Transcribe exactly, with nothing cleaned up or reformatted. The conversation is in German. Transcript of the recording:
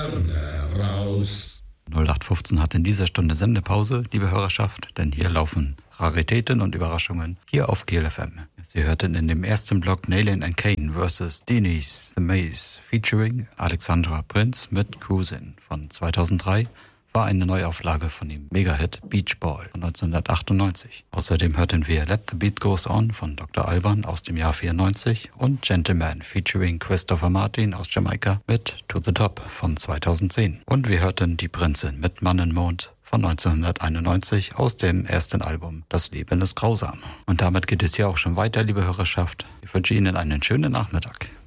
Raus. null acht fünfzehn hat in dieser Stunde Sendepause, liebe Hörerschaft, denn hier laufen Raritäten und Überraschungen hier auf G L F M. Sie hörten in dem ersten Block Nalin and Kane versus Denise The Maze featuring Alexandra Prinz mit Cruisin' von zweitausenddrei. War eine Neuauflage von dem Mega-Hit Beach Ball von neunzehnhundertachtundneunzig. Außerdem hörten wir Let the Beat Goes On von Doktor Alban aus dem Jahr vierundneunzig und Gentleman featuring Christopher Martin aus Jamaika mit To the Top von zweitausendzehn. Und wir hörten Die Prinzin mit Mann und Mond von neunzehnhunderteinundneunzig aus dem ersten Album Das Leben ist grausam. Und damit geht es hier auch schon weiter, liebe Hörerschaft. Ich wünsche Ihnen einen schönen Nachmittag.